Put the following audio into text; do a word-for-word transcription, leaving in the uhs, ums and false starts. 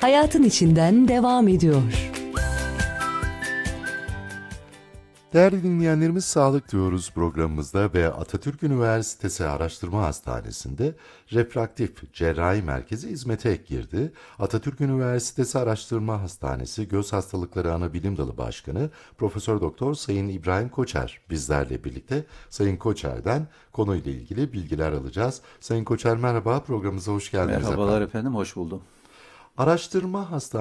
hayatın içinden devam ediyor. Değerli dinleyenlerimiz, Sağlık Diyoruz programımızda ve Atatürk Üniversitesi Araştırma Hastanesi'nde Refraktif Cerrahi Merkezi hizmete girdi. Atatürk Üniversitesi Araştırma Hastanesi Göz Hastalıkları Anabilim Dalı Başkanı Profesör Doktor Sayın İbrahim Koçer bizlerle birlikte. Sayın Koçer'den konuyla ilgili bilgiler alacağız. Sayın Koçer, merhaba, programımıza hoş geldiniz. Merhabalar efendim. efendim, hoş buldum. Araştırma Hastanesi